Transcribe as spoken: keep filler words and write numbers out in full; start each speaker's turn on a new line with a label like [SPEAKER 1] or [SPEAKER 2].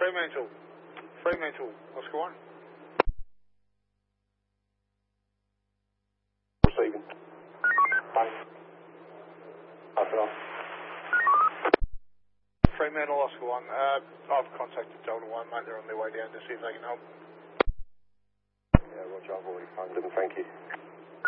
[SPEAKER 1] Fremantle. Fremantle, Oscar one.
[SPEAKER 2] Receiving. One. Pass it off.
[SPEAKER 1] Fremantle, Oscar one. Uh, I've contacted Delta one, mate. They're on their way down to see if they can help.
[SPEAKER 2] Yeah, Roger, I've already phoned them, thank you.